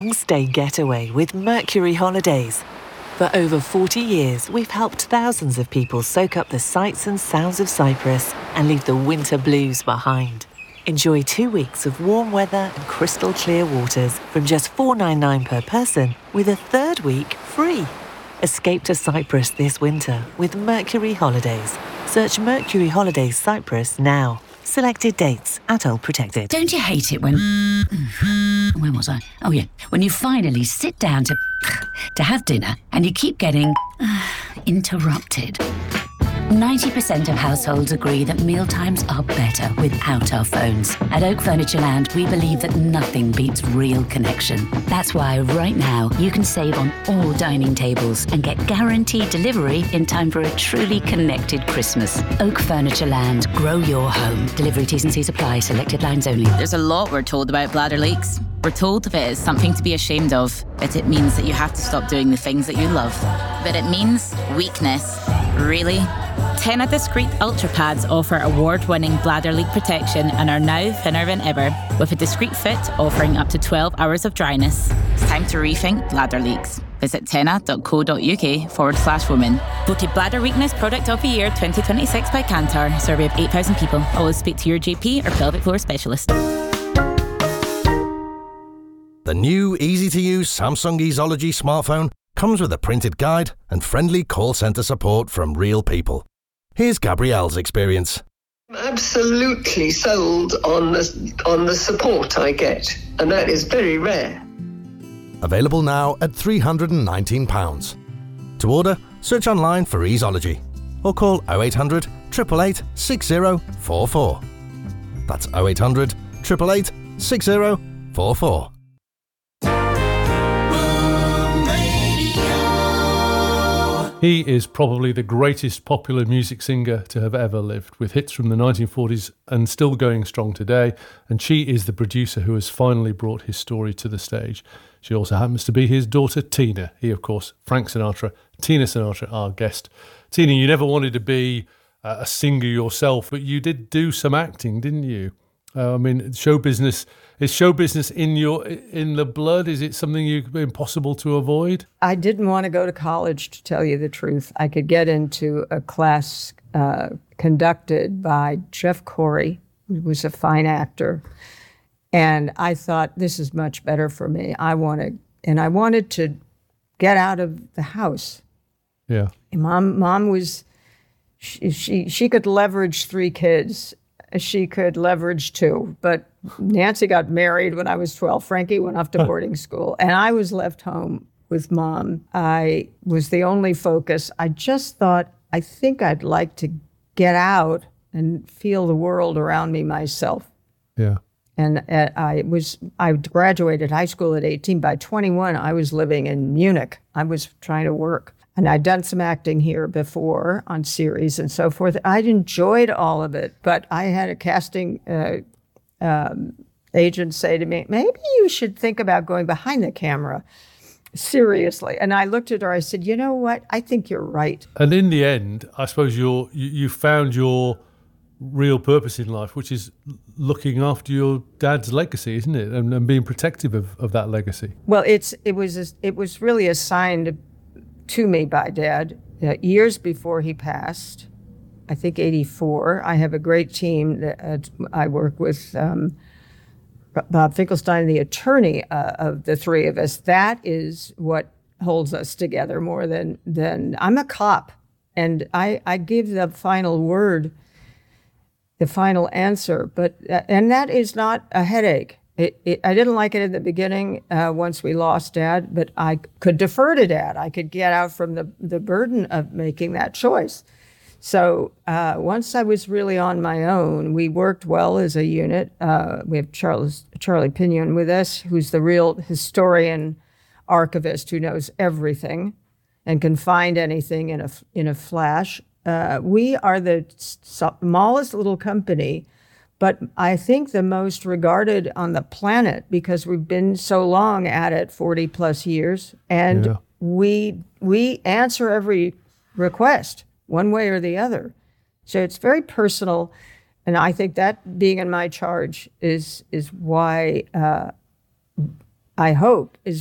Stay getaway with Mercury Holidays. For over 40 years, we've helped thousands of people soak up the sights and sounds of Cyprus and leave the winter blues behind. Enjoy 2 weeks of warm weather and crystal clear waters from just $4.99 per person, with a third week free. Escape to Cyprus this winter with Mercury Holidays. Search Mercury Holidays Cyprus now. Selected dates, ATOL protected. Don't you hate it when... Where was I? Oh, yeah. When you finally sit down to have dinner and you keep getting interrupted. 90% of households agree that mealtimes are better without our phones. At Oak Furniture Land, we believe that nothing beats real connection. That's why right now you can save on all dining tables and get guaranteed delivery in time for a truly connected Christmas. Oak Furniture Land. Grow your home. Delivery T's and C's apply. Selected lines only. There's a lot we're told about bladder leaks. We're told that it is something to be ashamed of, that it means that you have to stop doing the things that you love. But it means weakness. Really? Tena Discreet Ultra Pads offer award-winning bladder leak protection and are now thinner than ever, with a discreet fit offering up to 12 hours of dryness. It's time to rethink bladder leaks. Visit tena.co.uk/women. Voted Bladder Weakness Product of the Year 2026 by Kantar. Survey of 8,000 people. Always speak to your GP or pelvic floor specialist. The new easy-to-use Samsung Easology smartphone comes with a printed guide and friendly call centre support from real people. Here's Gabrielle's experience. I'm absolutely sold on the support I get, and that is very rare. Available now at £319. To order, search online for Easology or call 0800 888 6044. That's 0800 888 6044. He is probably the greatest popular music singer to have ever lived, with hits from the 1940s and still going strong today. And she is the producer who has finally brought his story to the stage. She also happens to be his daughter, Tina. He, of course, Frank Sinatra, Tina Sinatra, our guest. Tina, you never wanted to be a singer yourself, but you did do some acting, didn't you? I mean, show business, is show business in the blood? Is it something impossible to avoid? I didn't want to go to college, to tell you the truth. I could get into a class conducted by Jeff Corey, who was a fine actor. And I thought, this is much better for me. I wanted to get out of the house. Yeah. Mom was, she could leverage 3 kids. She could leverage 2, but Nancy got married when I was 12. Frankie went off to boarding school, and I was left home with Mom. I was the only focus. I just thought, I think I'd like to get out and feel the world around me myself. Yeah. And I graduated high school at 18. By 21, I was living in Munich. I was trying to work. And I'd done some acting here before on series and so forth. I'd enjoyed all of it, but I had a casting agent say to me, maybe you should think about going behind the camera, seriously. And I looked at her, I said, you know what? I think you're right. And in the end, I suppose you found your real purpose in life, which is looking after your dad's legacy, isn't it? And being protective of that legacy. Well, it was really assigned to me by Dad years before he passed. I think 84. I have a great team that I work with. Bob Finkelstein, the attorney of the 3 of us. That is what holds us together more than I'm a cop, and I give the final word, the final answer. But and that is not a headache. I didn't like it in the beginning once we lost Dad, but I could defer to Dad. I could get out from the burden of making that choice. So once I was really on my own, we worked well as a unit. We have Charlie Pinion with us, who's the real historian archivist who knows everything and can find anything in a flash. We are the smallest little company, but I think the most regarded on the planet because we've been so long at it, 40 plus years, and we answer every request one way or the other. So it's very personal, and I think that being in my charge is why I hope, is